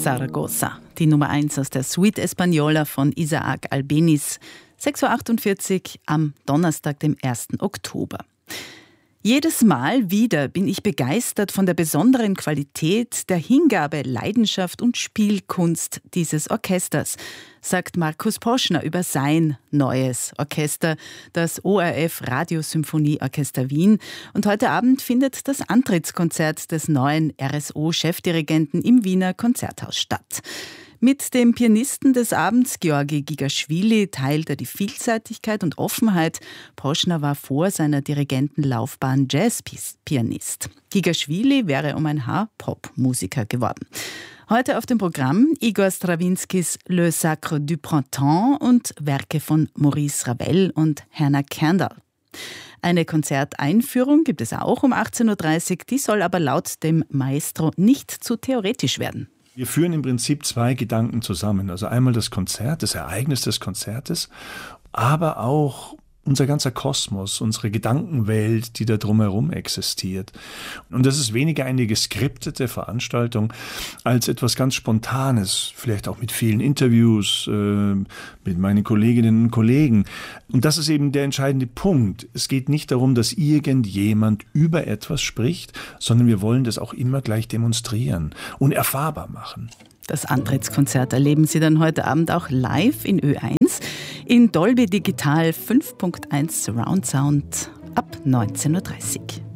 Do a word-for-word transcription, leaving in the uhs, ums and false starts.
Zaragoza, die Nummer eins aus der Suite Española von Isaac Albéniz. sechs Uhr achtundvierzig am Donnerstag, dem ersten Oktober. Jedes Mal wieder bin ich begeistert von der besonderen Qualität, der Hingabe, Leidenschaft und Spielkunst dieses Orchesters, sagt Markus Poschner über sein neues Orchester, das O R F Radiosymphonieorchester Wien. Und heute Abend findet das Antrittskonzert des neuen R S O-Chefdirigenten im Wiener Konzerthaus statt. Mit dem Pianisten des Abends, Georgi Gigaschwili, teilt er die Vielseitigkeit und Offenheit. Poschner war vor seiner Dirigentenlaufbahn Jazzpianist. Gigaschwili wäre um ein Haar Popmusiker geworden. Heute auf dem Programm Igor Strawinskys Le Sacre du Printemps und Werke von Maurice Ravel und Hannah Kandel. Eine Konzerteinführung gibt es auch um achtzehn Uhr dreißig, die soll aber laut dem Maestro nicht zu theoretisch werden. Wir führen im Prinzip zwei Gedanken zusammen. Also einmal das Konzert, das Ereignis des Konzertes, aber auch unser ganzer Kosmos, unsere Gedankenwelt, die da drumherum existiert. Und das ist weniger eine geskriptete Veranstaltung als etwas ganz Spontanes, vielleicht auch mit vielen Interviews, äh, mit meinen Kolleginnen und Kollegen. Und das ist eben der entscheidende Punkt. Es geht nicht darum, dass irgendjemand über etwas spricht, sondern wir wollen das auch immer gleich demonstrieren und erfahrbar machen. Das Antrittskonzert erleben Sie dann heute Abend auch live in Ö eins in Dolby Digital fünf Punkt eins Surround Sound ab neunzehn Uhr dreißig.